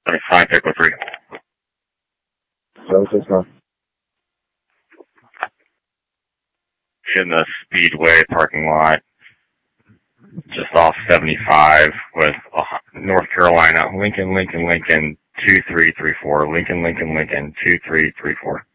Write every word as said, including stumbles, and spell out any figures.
I mean, fine, pick with three. seven six nine. In the Speedway parking lot, just off seventy-five with uh, North Carolina, Lincoln, Lincoln, Lincoln, two three three four, Lincoln, Lincoln, Lincoln, two three three four.